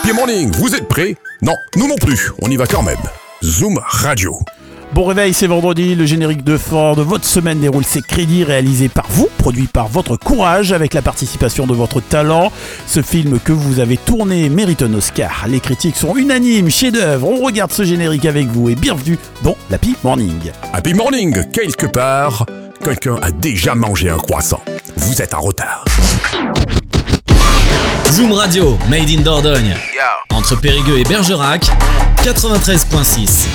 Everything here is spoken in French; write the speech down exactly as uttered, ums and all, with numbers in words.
Happy Morning, vous êtes prêts? Non, nous non plus, on y va quand même. Zoom Radio. Bon réveil, c'est vendredi, le générique de fin de votre semaine déroule ses crédits réalisés par vous, produit par votre courage avec la participation de votre talent. Ce film que vous avez tourné mérite un Oscar. Les critiques sont unanimes, chef-d'œuvre. On regarde ce générique avec vous et bienvenue dans l'Happy Morning. Happy Morning, quelque part, quelqu'un a déjà mangé un croissant. Vous êtes en retard. Zoom Radio, made in Dordogne. Entre Périgueux et Bergerac, quatre-vingt-treize virgule six.